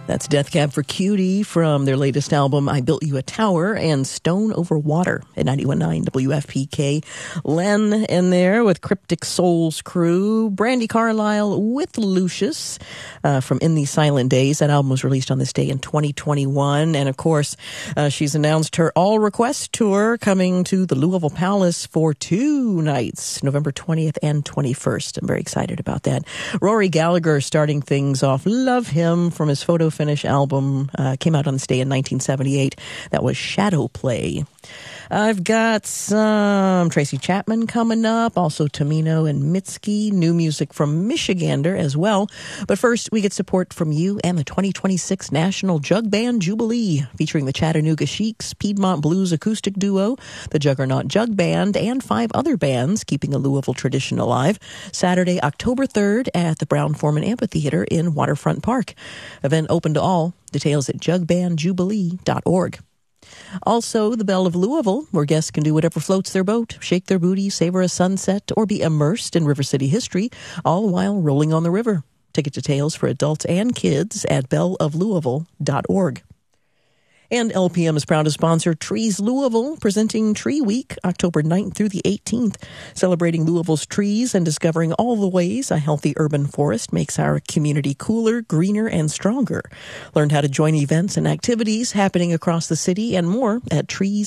That's Death Cab for Cutie from their latest album, I Built You a Tower, and Stone Over Water at 91.9 WFPK. Len in there with Cryptic Souls Crew. Brandi Carlile with Lucius from In These Silent Days. That album was released on this day in 2021. And of course, she's announced her All Request Tour coming to the Louisville Palace for 2 nights, November 20th and 21st. I'm very excited about that. Rory Gallagher starting things off. Love him from his Photo Finish album. Came out on this day in 1978. That was Shadow Play. I've got some Tracy Chapman coming up, also Tamino and Mitski, new music from Michigander as well. But first, we get support from you and the 2026 National Jug Band Jubilee, featuring the Chattanooga Sheiks, Piedmont Blues Acoustic Duo, the Juggernaut Jug Band, and 5 other bands keeping the Louisville tradition alive. Saturday, October 3rd at the Brown-Forman Amphitheater in Waterfront Park. Event open to all. Details at jugbandjubilee.org. Also, the Belle of Louisville, where guests can do whatever floats their boat, shake their booty, savor a sunset, or be immersed in River City history, all while rolling on the river. Ticket details for adults and kids at belleoflouisville.org. And LPM is proud to sponsor Trees Louisville, presenting Tree Week, October 9th through the 18th, celebrating Louisville's trees and discovering all the ways a healthy urban forest makes our community cooler, greener, and stronger. Learn how to join events and activities happening across the city and more at trees